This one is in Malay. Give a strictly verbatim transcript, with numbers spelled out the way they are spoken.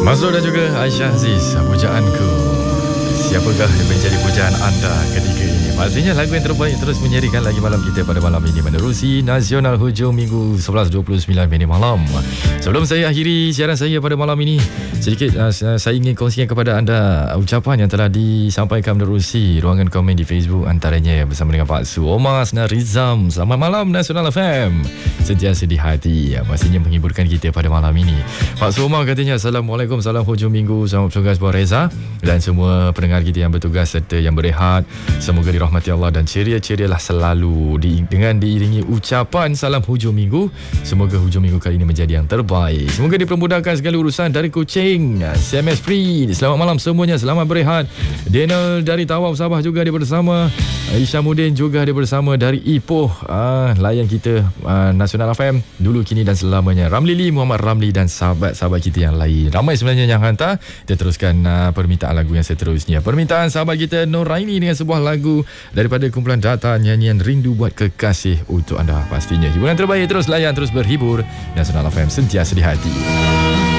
Masuk dan juga Aisyah Aziz, pujaanku. Siapakah yang menjadi pujaan anda ketika ini? Pastinya lagu yang terbaik terus menyerikan lagi malam kita pada malam ini menerusi Nasional Hujung Minggu sebelas dua puluh sembilan minit malam. Sebelum saya akhiri siaran saya pada malam ini, sedikit uh, saya ingin kongsikan kepada anda ucapan yang telah disampaikan menerusi ruangan komen di Facebook, antaranya bersama dengan Pak Su Omar Senar Rizam. Selamat malam Nasional F M, sentiasa di hati, ya, pastinya menghiburkan kita pada malam ini. Pak Su Omar katanya, Assalamualaikum, salam hujung minggu, selamat bertugas buat Reza dan semua pendengar kita yang bertugas serta yang berehat. Semoga dirahmati Allah dan ceria-cerialah selalu di, dengan diiringi ucapan salam hujung minggu. Semoga hujung minggu kali ini menjadi yang terbaik. Semoga dipermudahkan segala urusan dari Kuching. C M S Free, selamat malam semuanya, selamat berehat. Daniel dari Tawau Sabah juga dia bersama. Isyamuddin juga dia bersama dari Ipoh. Ah, layan kita ah, Nasional F M dulu, kini dan selamanya. Ramli Lee, Muhammad Ramli dan sahabat-sahabat kita yang lain. Ramai sebenarnya yang hantar. Kita teruskan ah, permintaan lagu yang seterusnya. Permintaan sahabat kita Noraini dengan sebuah lagu daripada kumpulan data nyanyian Rindu Buat Kekasih untuk anda. Pastinya hiburan terbaik, terus layan, terus berhibur. Nasional F M sentiasa di hati.